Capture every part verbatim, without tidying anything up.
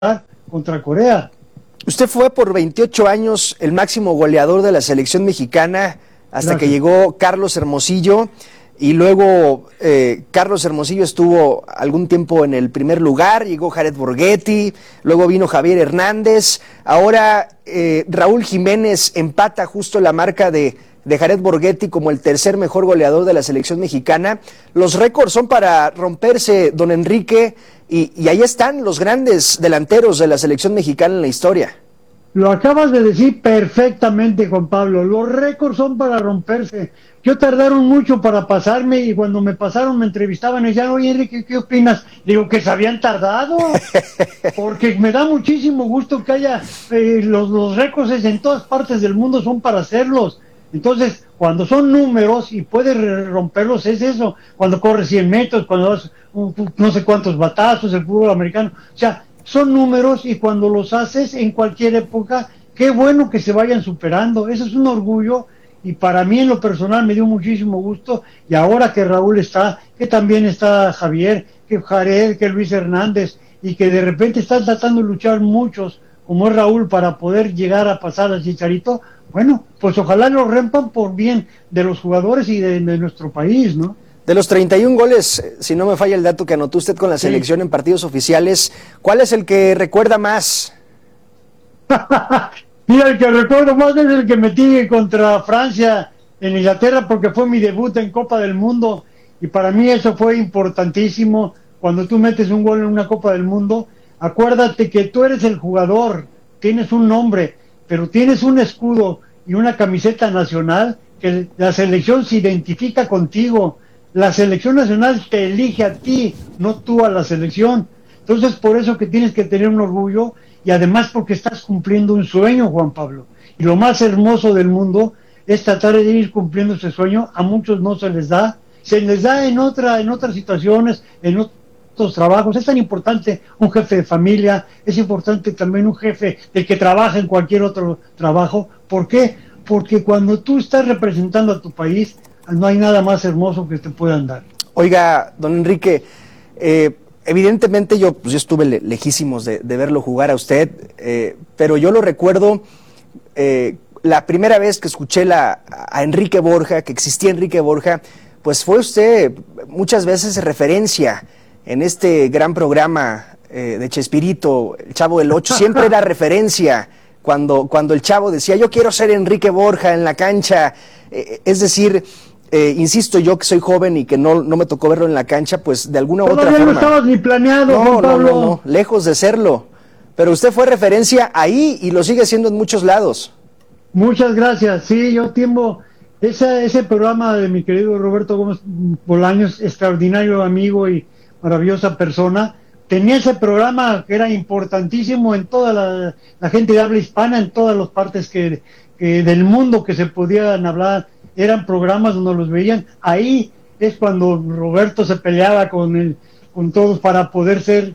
contra Corea. Usted fue por veintiocho años el máximo goleador de la selección mexicana hasta Gracias. que llegó Carlos Hermosillo y luego eh, Carlos Hermosillo estuvo algún tiempo en el primer lugar, llegó Jared Borghetti, luego vino Javier Hernández, ahora eh, Raúl Jiménez empata justo la marca de, de Jared Borghetti como el tercer mejor goleador de la selección mexicana. Los récords son para romperse, don Enrique, y, y ahí están los grandes delanteros de la selección mexicana en la historia. Lo acabas de decir perfectamente, Juan Pablo. Los récords son para romperse. Yo tardaron mucho para pasarme y cuando me pasaron me entrevistaban y decían, oye Enrique, ¿qué opinas? Digo, que se habían tardado, porque me da muchísimo gusto que haya, eh, los, los récords en todas partes del mundo son para hacerlos. Entonces, cuando son números y puedes romperlos, es eso. Cuando corres cien metros, cuando das un, no sé cuántos batazos, el fútbol americano. O sea, son números y cuando los haces en cualquier época, qué bueno que se vayan superando. Eso es un orgullo y para mí en lo personal me dio muchísimo gusto. Y ahora que Raúl está, que también está Javier, que Jared, que Luis Hernández y que de repente están tratando de luchar muchos, como es Raúl, para poder llegar a pasar al Chicharito. Bueno, pues ojalá lo rompan por bien de los jugadores y de, de nuestro país, ¿no? De los treinta y un goles, si no me falla el dato que anotó usted con la sí. selección en partidos oficiales, ¿cuál es el que recuerda más? Mira, el que recuerdo más es el que metí contra Francia en Inglaterra porque fue mi debut en Copa del Mundo y para mí eso fue importantísimo. Cuando tú metes un gol en una Copa del Mundo, acuérdate que tú eres el jugador, tienes un nombre, pero tienes un escudo y una camiseta nacional que la selección se identifica contigo. La selección nacional te elige a ti, no tú a la selección. Entonces, por eso que tienes que tener un orgullo y además porque estás cumpliendo un sueño, Juan Pablo. Y lo más hermoso del mundo es tratar de ir cumpliendo ese sueño. A muchos no se les da, se les da en otra, en otras situaciones, en otros trabajos. Es tan importante un jefe de familia, es importante también un jefe del que trabaja en cualquier otro trabajo. ¿Por qué? Porque cuando tú estás representando a tu país, no hay nada más hermoso que te puedan dar. Oiga, don Enrique, eh, evidentemente yo, pues yo estuve le lejísimos de, de verlo jugar a usted, eh, pero yo lo recuerdo eh, la primera vez que escuché la, a Enrique Borja, que existía Enrique Borja, pues fue usted muchas veces referencia en este gran programa eh, de Chespirito, el Chavo del Ocho, siempre era referencia. Cuando, cuando el Chavo decía, yo quiero ser Enrique Borja en la cancha, eh, es decir, eh, insisto yo que soy joven y que no, no me tocó verlo en la cancha, pues de alguna u otra forma. No estabas ni planeado, no, Juan Pablo. No, no, no, lejos de serlo, pero usted fue referencia ahí y lo sigue siendo en muchos lados. Muchas gracias, sí, yo tiempo, ese, ese programa de mi querido Roberto Gómez Bolaños, extraordinario amigo y maravillosa persona, tenía ese programa que era importantísimo en toda la, la gente de habla hispana, en todas las partes que, que del mundo que se podían hablar, eran programas donde los veían. Ahí es cuando Roberto se peleaba con, el, con todos para poder ser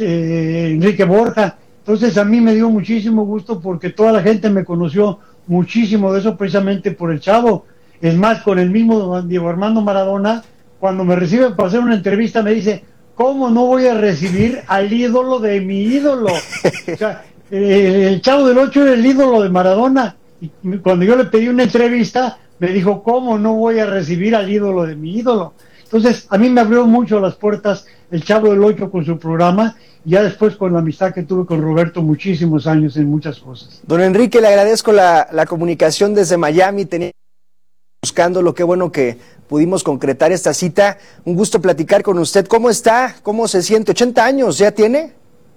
eh, Enrique Borja. Entonces a mí me dio muchísimo gusto porque toda la gente me conoció muchísimo de eso precisamente por el Chavo. Es más, con el mismo Diego Armando Maradona, cuando me recibe para hacer una entrevista me dice, ¿cómo no voy a recibir al ídolo de mi ídolo? O sea, eh, el Chavo del Ocho era el ídolo de Maradona. Y cuando yo le pedí una entrevista, me dijo, ¿cómo no voy a recibir al ídolo de mi ídolo? Entonces, a mí me abrió mucho las puertas el Chavo del Ocho con su programa, y ya después con la amistad que tuve con Roberto muchísimos años en muchas cosas. Don Enrique, le agradezco la, la comunicación desde Miami, tenía buscándolo, qué bueno que pudimos concretar esta cita. Un gusto platicar con usted. ¿Cómo está? ¿Cómo se siente? ¿ochenta años ya tiene?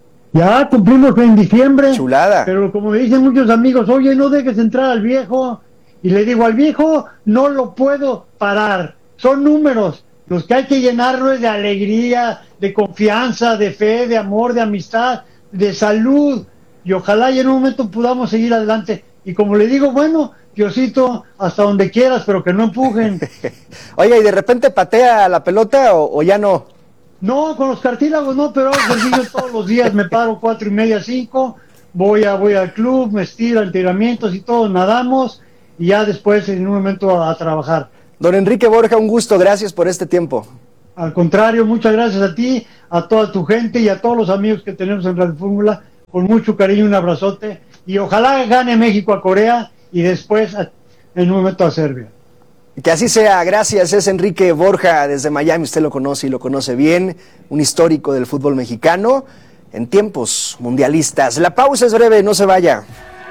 Ya cumplimos en diciembre. Chulada. Pero como me dicen muchos amigos, oye, no dejes entrar al viejo. Y le digo, al viejo no lo puedo parar. Son números. Los que hay que llenarlo es de alegría, de confianza, de fe, de amor, de amistad, de salud. Y ojalá y en un momento podamos seguir adelante. Y como le digo, bueno, Diosito, hasta donde quieras, pero que no empujen. Oiga, ¿y de repente patea la pelota o, o ya no? No, con los cartílagos no, pero ejercicio todos los días, me paro cuatro y media, cinco, voy a voy al club, me estiro, entrenamientos y todo, nadamos, y ya después en un momento a, a trabajar. Don Enrique Borja, un gusto, gracias por este tiempo. Al contrario, muchas gracias a ti, a toda tu gente y a todos los amigos que tenemos en Radio Fórmula. con mucho cariño, un abrazote, y ojalá gane México a Corea y después en un momento a Serbia. Que así sea, gracias. Es Enrique Borja desde Miami, usted lo conoce y lo conoce bien, un histórico del fútbol mexicano en tiempos mundialistas. La pausa es breve, no se vaya.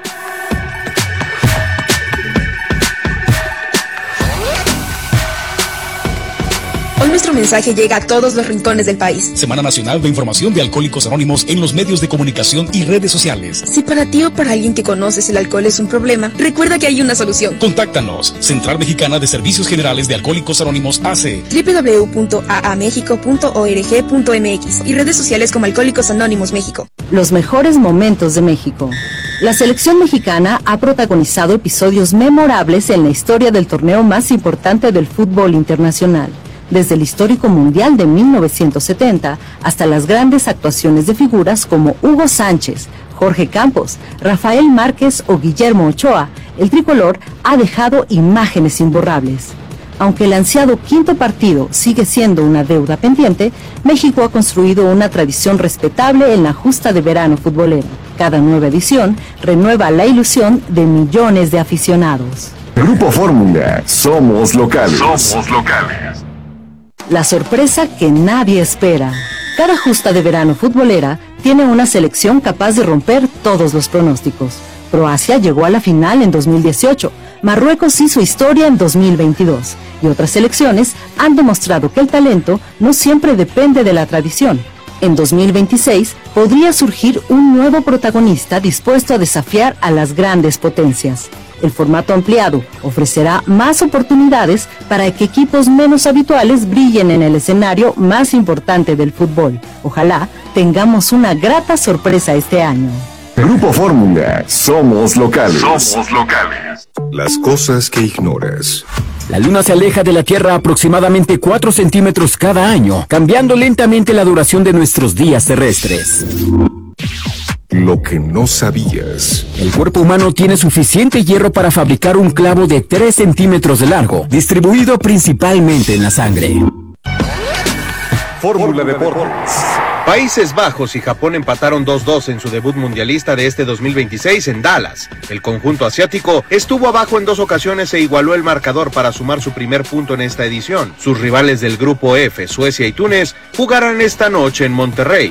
Hoy nuestro mensaje llega a todos los rincones del país. Semana Nacional de Información de Alcohólicos Anónimos en los medios de comunicación y redes sociales. Si para ti o para alguien que conoces el alcohol es un problema, recuerda que hay una solución. Contáctanos. Central Mexicana de Servicios Generales de Alcohólicos Anónimos A C. doble u doble u doble u punto a a méxico punto org punto m x y redes sociales como Alcohólicos Anónimos México. Los mejores momentos de México. La selección mexicana ha protagonizado episodios memorables en la historia del torneo más importante del fútbol internacional. Desde el histórico Mundial de mil novecientos setenta hasta las grandes actuaciones de figuras como Hugo Sánchez, Jorge Campos, Rafael Márquez o Guillermo Ochoa, el tricolor ha dejado imágenes imborrables. Aunque el ansiado quinto partido sigue siendo una deuda pendiente, México ha construido una tradición respetable en la justa de verano futbolera. Cada nueva edición renueva la ilusión de millones de aficionados. Grupo Fórmula, somos locales. Somos locales. La sorpresa que nadie espera. Cada justa de verano futbolera tiene una selección capaz de romper todos los pronósticos. Croacia llegó a la final en dos mil dieciocho, Marruecos hizo historia en dos mil veintidós y otras selecciones han demostrado que el talento no siempre depende de la tradición. En dos mil veintiséis podría surgir un nuevo protagonista dispuesto a desafiar a las grandes potencias. El formato ampliado ofrecerá más oportunidades para que equipos menos habituales brillen en el escenario más importante del fútbol. Ojalá tengamos una grata sorpresa este año. Grupo Fórmula, somos locales. Somos locales. Las cosas que ignoras. La Luna se aleja de la Tierra aproximadamente cuatro centímetros cada año, cambiando lentamente la duración de nuestros días terrestres. Lo que no sabías. El cuerpo humano tiene suficiente hierro para fabricar un clavo de tres centímetros de largo, distribuido principalmente en la sangre. Fórmula Deportes. Países Bajos y Japón empataron dos dos en su debut mundialista de este dos mil veintiséis en Dallas. El conjunto asiático estuvo abajo en dos ocasiones e igualó el marcador para sumar su primer punto en esta edición. Sus rivales del grupo F, Suecia y Túnez, jugarán esta noche en Monterrey.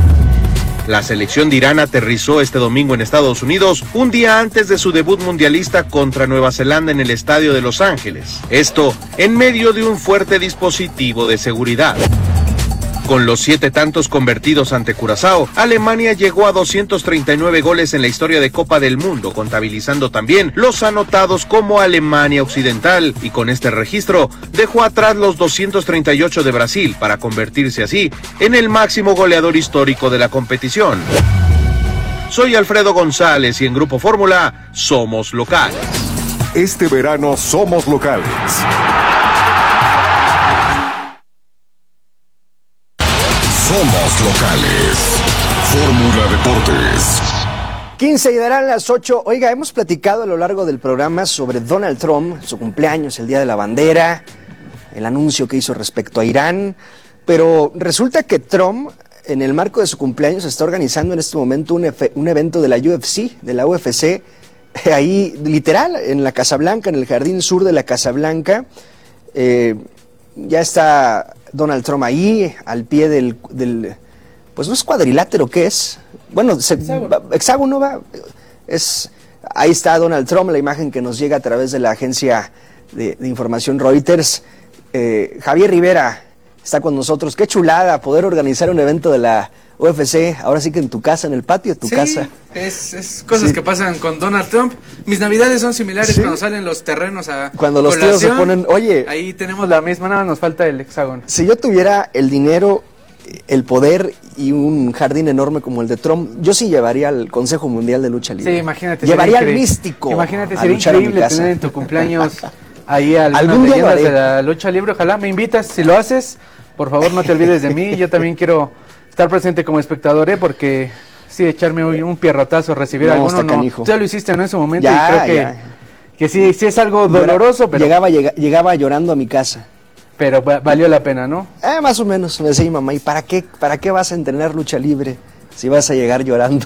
La selección de Irán aterrizó este domingo en Estados Unidos, un día antes de su debut mundialista contra Nueva Zelanda en el estadio de Los Ángeles. Esto en medio de un fuerte dispositivo de seguridad. Con los siete tantos convertidos ante Curazao, Alemania llegó a doscientos treinta y nueve goles en la historia de Copa del Mundo, contabilizando también los anotados como Alemania Occidental, y con este registro dejó atrás los doscientos treinta y ocho de Brasil para convertirse así en el máximo goleador histórico de la competición. Soy Alfredo González y en Grupo Fórmula somos locales. Este verano somos locales. Somos locales. Fórmula Deportes. quince y darán las ocho. Oiga, hemos platicado a lo largo del programa sobre Donald Trump, su cumpleaños, el Día de la Bandera, el anuncio que hizo respecto a Irán, pero resulta que Trump, en el marco de su cumpleaños, está organizando en este momento un, efe, un evento de la U F C, de la U F C, ahí literal, en la Casa Blanca, en el jardín sur de la Casa Blanca. Eh, ya está Donald Trump ahí, al pie del, del pues no es cuadrilátero, ¿qué es? Bueno, se, hexágono. Va, hexágono va, es, ahí está Donald Trump, la imagen que nos llega a través de la agencia de, de información Reuters. Eh, Javier Rivera está con nosotros, qué chulada poder organizar un evento de la U F C, ahora sí que en tu casa, en el patio de tu sí, casa. Es, es cosas sí. que pasan con Donald Trump. Mis navidades son similares, ¿sí? Cuando salen los terrenos a Cuando los tíos se ponen, oye... Ahí tenemos la misma, nada, nos falta el hexágono. Si yo tuviera el dinero, el poder y un jardín enorme como el de Trump, yo sí llevaría al Consejo Mundial de Lucha Libre. Sí, imagínate. Llevaría al místico. Imagínate, sería increíble tener en tu cumpleaños ahí a algunas leyendas de la lucha libre. Ojalá me invitas, si lo haces, por favor no te olvides de mí. Yo también quiero estar presente como espectador, ¿eh? Porque sí, echarme un, un pierrotazo, recibir no, alguno, no. Canijo. Ya lo hiciste, ¿no? En su momento, ya, y creo que, ya. que sí, sí es algo doloroso, pero... Llegaba, llega, llegaba llorando a mi casa. Pero valió la pena, ¿no? Eh, más o menos, me decía mi mamá, ¿y para qué, para qué vas a entrenar lucha libre? si vas a llegar llorando.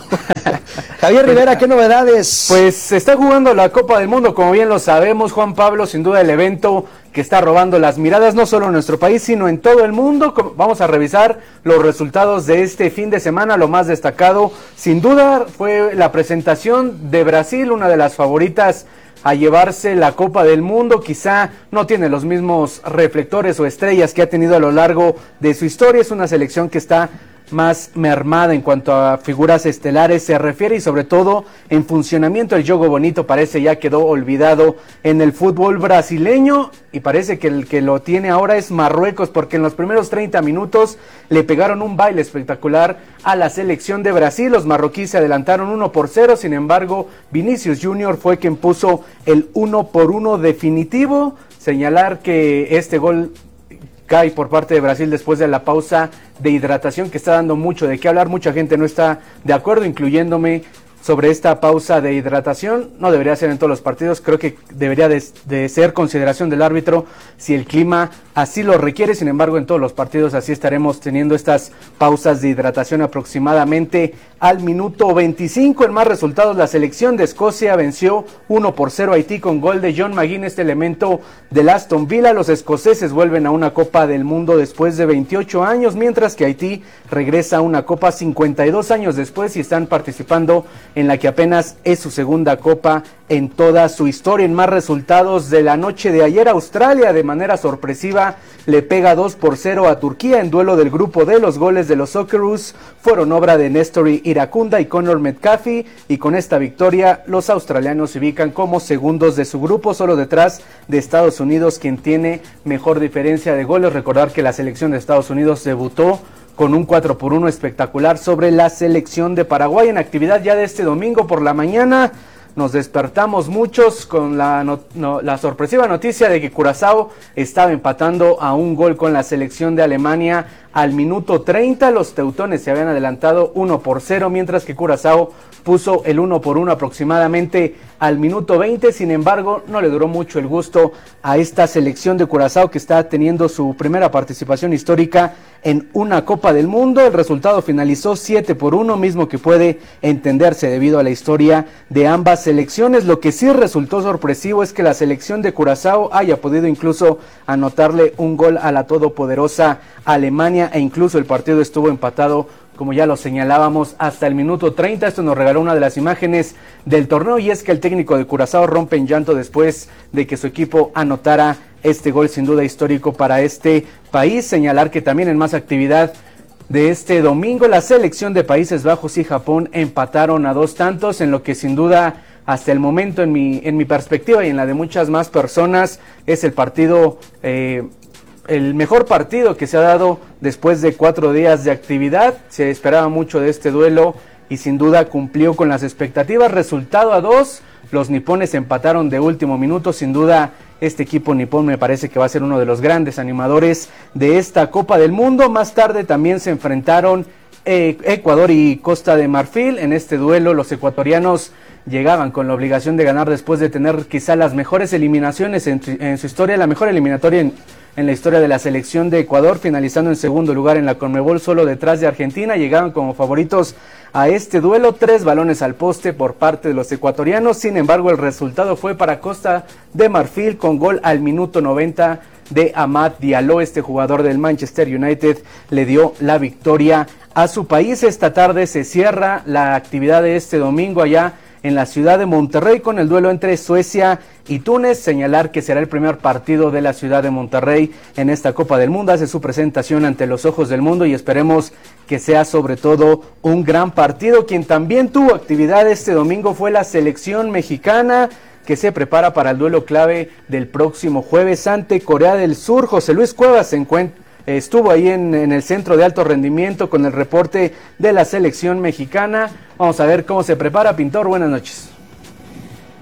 Javier Rivera, ¿qué novedades? Pues se está jugando la Copa del Mundo, como bien lo sabemos, Juan Pablo, sin duda el evento que está robando las miradas no solo en nuestro país, sino en todo el mundo. Vamos a revisar los resultados de este fin de semana. Lo más destacado, sin duda, fue la presentación de Brasil, una de las favoritas a llevarse la Copa del Mundo. Quizá no tiene los mismos reflectores o estrellas que ha tenido a lo largo de su historia. Es una selección que está más mermada en cuanto a figuras estelares se refiere, y sobre todo en funcionamiento. El juego bonito parece ya quedó olvidado en el fútbol brasileño, y parece que el que lo tiene ahora es Marruecos, porque en los primeros treinta minutos le pegaron un baile espectacular a la selección de Brasil. Los marroquíes se adelantaron uno por cero, sin embargo Vinicius Junior fue quien puso el uno por uno definitivo. Señalar que este gol cae por parte de Brasil después de la pausa de hidratación, que está dando mucho de qué hablar. Mucha gente no está de acuerdo, incluyéndome, sobre esta pausa de hidratación. No debería ser en todos los partidos, creo que debería de, de ser consideración del árbitro si el clima así lo requiere. Sin embargo, en todos los partidos así estaremos teniendo estas pausas de hidratación aproximadamente al minuto veinticinco. En más resultados, la selección de Escocia venció uno por cero a Haití con gol de John McGinn, este elemento del Aston Villa. Los escoceses vuelven a una Copa del Mundo después de veintiocho años, mientras que Haití regresa a una Copa cincuenta y dos años después, y están participando en la que apenas es su segunda Copa en toda su historia. En más resultados de la noche de ayer, Australia de manera sorpresiva le pega dos por cero a Turquía en duelo del grupo D. Los goles de los Socceroos fueron obra de Nestori Iracunda y Conor Metcalfe, y con esta victoria los australianos se ubican como segundos de su grupo, solo detrás de Estados Unidos, quien tiene mejor diferencia de goles. Recordar que la selección de Estados Unidos debutó con un cuatro por uno espectacular sobre la selección de Paraguay. En actividad ya de este domingo por la mañana, nos despertamos muchos con la, no, no, la sorpresiva noticia de que Curazao estaba empatando a un gol con la selección de Alemania al minuto treinta. Los teutones se habían adelantado uno por cero, mientras que Curazao puso el uno por uno aproximadamente al minuto veinte. Sin embargo, no le duró mucho el gusto a esta selección de Curazao, que está teniendo su primera participación histórica en una Copa del Mundo. El resultado finalizó siete por uno, mismo que puede entenderse debido a la historia de ambas selecciones. Lo que sí resultó sorpresivo es que la selección de Curazao haya podido incluso anotarle un gol a la todopoderosa Alemania, e incluso el partido estuvo empatado, como ya lo señalábamos, hasta el minuto treinta. Esto nos regaló una de las imágenes del torneo, y es que el técnico de Curazao rompe en llanto después de que su equipo anotara este gol sin duda histórico para este país. Señalar que también en más actividad de este domingo, la selección de Países Bajos y Japón empataron a dos tantos, en lo que sin duda hasta el momento en mi, en mi perspectiva y en la de muchas más personas es el partido eh, el mejor partido que se ha dado después de cuatro días de actividad. Se esperaba mucho de este duelo y sin duda cumplió con las expectativas. Resultado a dos, los nipones empataron de último minuto. Sin duda este equipo nipón me parece que va a ser uno de los grandes animadores de esta Copa del Mundo. Más tarde también se enfrentaron eh, Ecuador y Costa de Marfil. En este duelo los ecuatorianos llegaban con la obligación de ganar después de tener quizá las mejores eliminaciones en, en su historia, la mejor eliminatoria en en la historia de la selección de Ecuador, finalizando en segundo lugar en la Conmebol, solo detrás de Argentina. Llegaban como favoritos a este duelo, tres balones al poste por parte de los ecuatorianos. Sin embargo, el resultado fue para Costa de Marfil, con gol al minuto noventa de Amad Diallo. Este jugador del Manchester United le dio la victoria a su país. Esta tarde se cierra la actividad de este domingo allá en la ciudad de Monterrey con el duelo entre Suecia y Túnez. Señalar que será el primer partido de la ciudad de Monterrey en esta Copa del Mundo. Hace su presentación ante los ojos del mundo y esperemos que sea sobre todo un gran partido. Quien también tuvo actividad este domingo fue la selección mexicana, que se prepara para el duelo clave del próximo jueves ante Corea del Sur. José Luis Cuevas se encuentra Estuvo ahí en, en el centro de alto rendimiento con el reporte de la selección mexicana. Vamos a ver cómo se prepara. Pintor, buenas noches.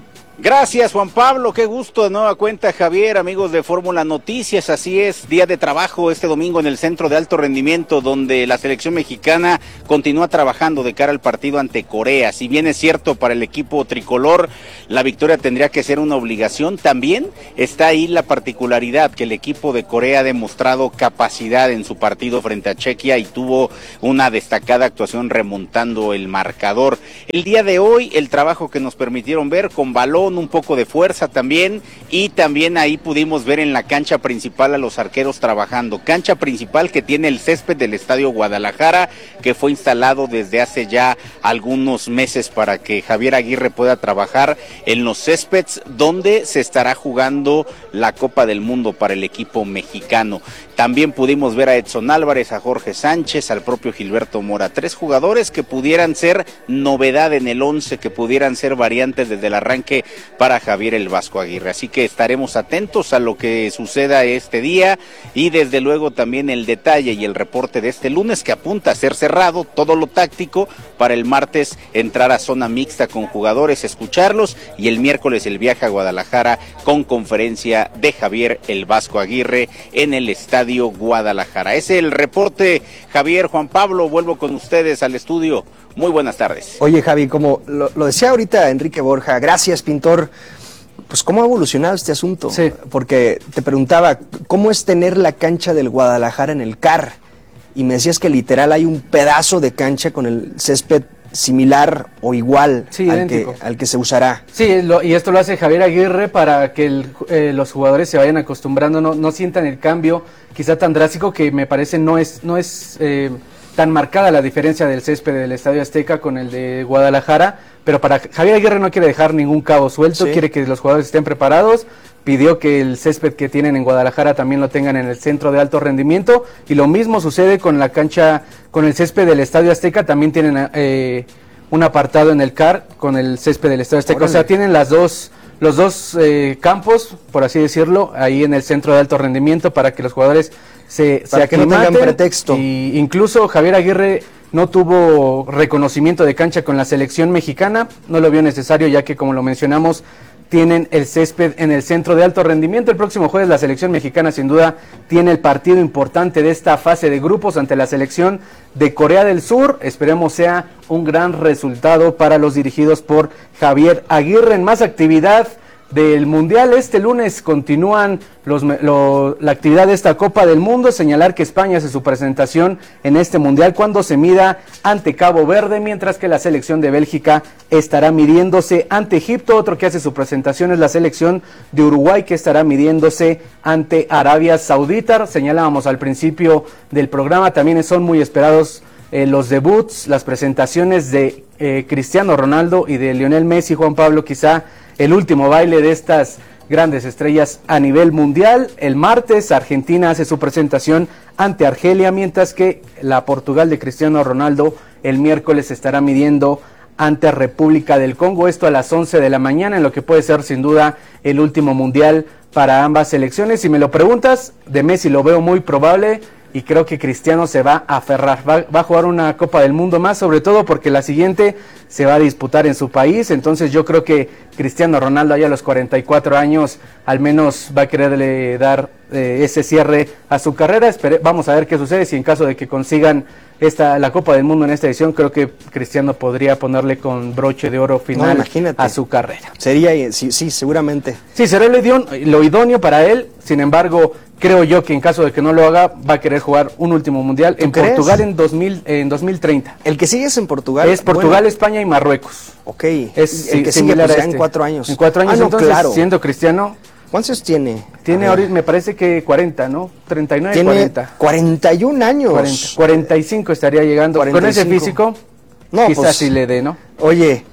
Gracias, Juan Pablo, qué gusto de nueva cuenta, Javier, amigos de Fórmula Noticias. Así es, día de trabajo este domingo en el Centro de Alto Rendimiento, donde la selección mexicana continúa trabajando de cara al partido ante Corea. Si bien es cierto, para el equipo tricolor la victoria tendría que ser una obligación, también está ahí la particularidad que el equipo de Corea ha demostrado capacidad en su partido frente a Chequia y tuvo una destacada actuación remontando el marcador. El día de hoy, el trabajo que nos permitieron ver con balón, un poco de fuerza también, y también ahí pudimos ver en la cancha principal a los arqueros trabajando, cancha principal que tiene el césped del Estadio Guadalajara, que fue instalado desde hace ya algunos meses para que Javier Aguirre pueda trabajar en los céspedes donde se estará jugando la Copa del Mundo para el equipo mexicano. También pudimos ver a Edson Álvarez, a Jorge Sánchez, al propio Gilberto Mora, tres jugadores que pudieran ser novedad en el once, que pudieran ser variantes desde el arranque para Javier el Vasco Aguirre. Así que estaremos atentos a lo que suceda este día y desde luego también el detalle y el reporte de este lunes, que apunta a ser cerrado todo lo táctico, para el martes entrar a zona mixta con jugadores, escucharlos, y el miércoles el viaje a Guadalajara con conferencia de Javier el Vasco Aguirre en el Estadio Guadalajara. Ese es el reporte, Javier. Juan Pablo, vuelvo con ustedes al estudio. Muy buenas tardes. Oye, Javi, como lo, lo decía ahorita Enrique Borja, gracias, pintor, pues cómo ha evolucionado este asunto. Sí. Porque te preguntaba, ¿cómo es tener la cancha del Guadalajara en el C A R? Y me decías que literal hay un pedazo de cancha con el césped similar o igual sí, al, que, al que se usará. Sí, lo, y esto lo hace Javier Aguirre para que el, eh, los jugadores se vayan acostumbrando, no, no sientan el cambio quizá tan drástico, que me parece no es, no es eh, tan marcada la diferencia del césped del Estadio Azteca con el de Guadalajara, pero para Javier Aguirre no quiere dejar ningún cabo suelto, sí. Quiere que los jugadores estén preparados. Pidió que el césped que tienen en Guadalajara también lo tengan en el Centro de Alto Rendimiento, y lo mismo sucede con la cancha, con el césped del Estadio Azteca, también tienen eh, un apartado en el C A R con el césped del Estadio Azteca. Órale. O sea, tienen las dos, los dos eh, campos, por así decirlo, ahí en el Centro de Alto Rendimiento, para que los jugadores se, se aclimaten. Que no tengan pretexto. Y incluso Javier Aguirre no tuvo reconocimiento de cancha con la selección mexicana, no lo vio necesario, ya que, como lo mencionamos, tienen el césped en el Centro de Alto Rendimiento. El próximo jueves la selección mexicana sin duda tiene el partido importante de esta fase de grupos ante la selección de Corea del Sur. Esperemos sea un gran resultado para los dirigidos por Javier Aguirre. En más actividad del Mundial, este lunes continúan los, lo, la actividad de esta Copa del Mundo. Señalar que España hace su presentación en este Mundial cuando se mida ante Cabo Verde, mientras que la selección de Bélgica estará midiéndose ante Egipto. Otro que hace su presentación es la selección de Uruguay, que estará midiéndose ante Arabia Saudita. Señalábamos al principio del programa, también son muy esperados eh, los debuts, las presentaciones de eh, Cristiano Ronaldo y de Lionel Messi. Juan Pablo, quizá el último baile de estas grandes estrellas a nivel mundial. El martes Argentina hace su presentación ante Argelia, mientras que la Portugal de Cristiano Ronaldo el miércoles estará midiendo ante República del Congo, esto a las once de la mañana, en lo que puede ser sin duda el último mundial para ambas selecciones. Si me lo preguntas, de Messi lo veo muy probable, y creo que Cristiano se va a aferrar, va, va a jugar una Copa del Mundo más, sobre todo porque la siguiente se va a disputar en su país. Entonces yo creo que Cristiano Ronaldo, allá a los cuarenta y cuatro años, al menos va a quererle dar eh, ese cierre a su carrera. Espere, vamos a ver qué sucede. Si en caso de que consigan esta la Copa del Mundo en esta edición, creo que Cristiano podría ponerle con broche de oro final no, a su carrera. Sería, sí, sí, seguramente. Sí, será lo idóneo, lo idóneo para él. Sin embargo, creo yo que en caso de que no lo haga, va a querer jugar un último mundial en crees? Portugal en, dos mil, en dos mil treinta. El que sigue es en Portugal. Es Portugal, bueno. España y Marruecos. Ok. Es el que sigue pues, este. en cuatro años. En cuatro años, ah, no, entonces, claro. Siendo Cristiano. ¿Cuántos años tiene? Tiene ahorita, me parece que cuarenta, ¿no? treinta y nueve, tiene cuarenta. cuarenta y un años. cuarenta, cuarenta y cinco estaría llegando. cuarenta y cinco. Con ese físico, no, quizás pues, sí le dé, ¿no? Oye,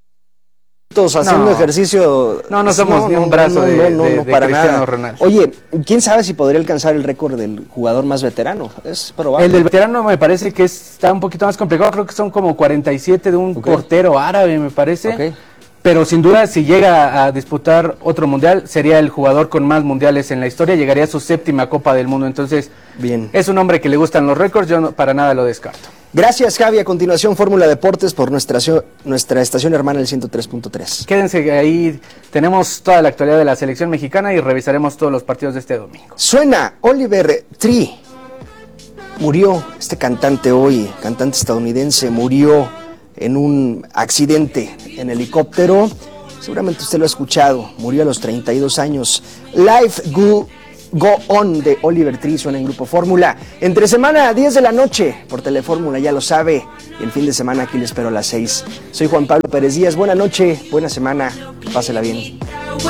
haciendo no, ejercicio. No, no somos no, ni un brazo no, de, no, no, de, no, de para Cristiano nada. Ronaldo. Oye, quién sabe si podría alcanzar el récord del jugador más veterano. Es probable. El del veterano me parece que está un poquito más complicado. Creo que son como cuarenta y siete de un okay. portero árabe, me parece. Okay. Pero sin duda, si llega a disputar otro mundial, sería el jugador con más mundiales en la historia. Llegaría a su séptima Copa del Mundo. Entonces, bien, es un hombre que le gustan los récords. Yo no, para nada lo descarto. Gracias, Javi. A continuación, Fórmula Deportes por nuestra, nuestra estación hermana, el ciento tres punto tres. Quédense ahí, tenemos toda la actualidad de la selección mexicana y revisaremos todos los partidos de este domingo. Suena Oliver Tree. Murió este cantante hoy, cantante estadounidense, murió en un accidente en helicóptero. Seguramente usted lo ha escuchado, murió a los treinta y dos años. Life Go, Go On de Oliver Tree suena en Grupo Fórmula. Entre semana a diez de la noche por Telefórmula, ya lo sabe. Y el fin de semana aquí le espero a las seis. Soy Juan Pablo Pérez Díaz, buena noche, buena semana, pásela bien.